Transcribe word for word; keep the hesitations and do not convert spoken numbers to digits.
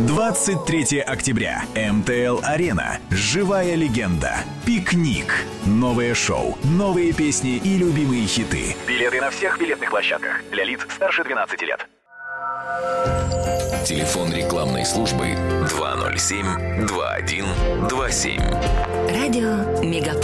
двадцать третьего октября. эм тэ эл-арена. Живая легенда. Пикник. Новое шоу, новые песни и любимые хиты. Билеты на всех билетных площадках. Для лиц старше двенадцати лет. Телефон рекламной службы два ноль семь два один два семь. Радио Мегаполис.